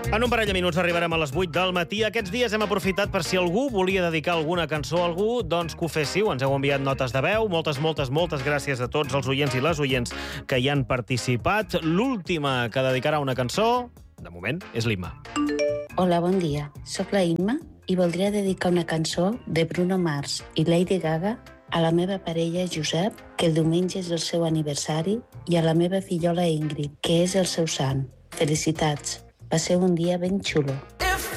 En un parell de minuts arribarem a les 8 del matí. Aquests dies hem aprofitat per si algú volia dedicar alguna cançó a algú, doncs que ho féssiu. Ens heu enviat notes de veu. Moltes gràcies a tots els oients i les oients que hi han participat. L'última que dedicarà una cançó, de moment, és l'Imma. Hola, bon dia. Soc la Imma i voldria dedicar una cançó de Bruno Mars i Lady Gaga a la meva parella Josep, que el diumenge és el seu aniversari, i a la meva fillola Ingrid, que és el seu sant. Felicitats. Va ser un dia ben xulo.